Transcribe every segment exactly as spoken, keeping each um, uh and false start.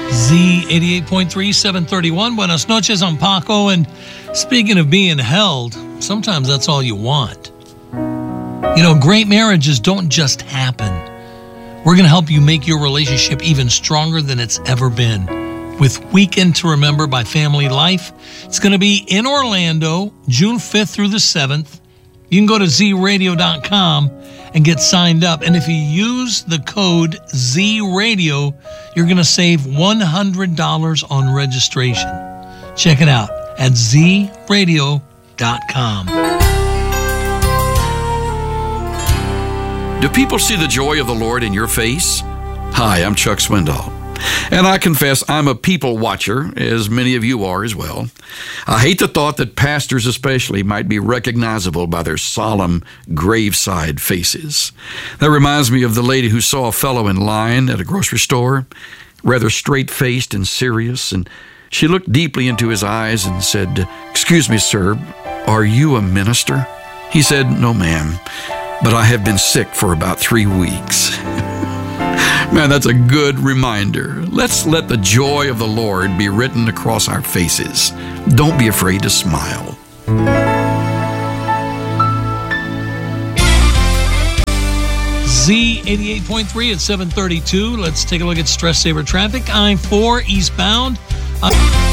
Z eighty-eight point three, seven thirty-one. Buenas noches, I'm Paco. And speaking of being held, sometimes that's all you want. You know, great marriages don't just happen. We're going to help you make your relationship even stronger than it's ever been with Weekend to Remember by Family Life. It's going to be in Orlando, June fifth through the seventh. You can go to z radio dot com and get signed up. And if you use the code Z Radio, you're going to save one hundred dollars on registration. Check it out at z radio dot com. Do people see the joy of the Lord in your face? Hi, I'm Chuck Swindoll. And I confess I'm a people watcher, as many of you are as well. I hate the thought that pastors especially might be recognizable by their solemn graveside faces. That reminds me of the lady who saw a fellow in line at a grocery store, rather straight-faced and serious, and she looked deeply into his eyes and said, "Excuse me, sir, are you a minister?" He said, "No, ma'am, but I have been sick for about three weeks." Man, that's a good reminder. Let's let the joy of the Lord be written across our faces. Don't be afraid to smile. Z eighty-eight point three at seven thirty-two. Let's take a look at Stress Saver traffic. I four eastbound. Uh,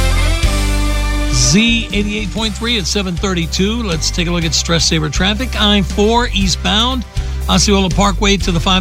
Z eighty-eight point three at seven thirty-two. Let's take a look at Stress Saver traffic. I four eastbound. Osceola Parkway to the five